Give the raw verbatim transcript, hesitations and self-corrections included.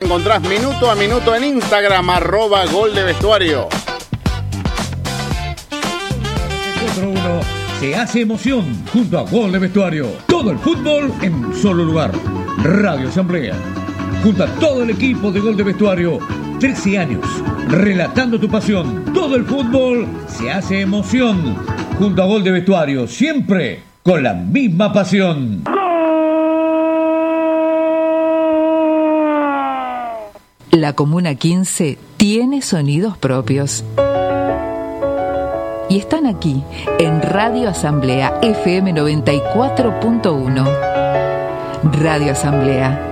encontrás minuto a minuto en Instagram, arroba Gol de Vestuario. cuatro uno se hace emoción junto a Gol de Vestuario. Todo el fútbol en un solo lugar. Radio Asamblea. Junto a todo el equipo de Gol de Vestuario. trece años. Relatando tu pasión. Todo el fútbol se hace emoción junto a Gol de Vestuario. Siempre con la misma pasión. La Comuna quince tiene sonidos propios. Y están aquí, en Radio Asamblea F M noventa y cuatro punto uno. Radio Asamblea.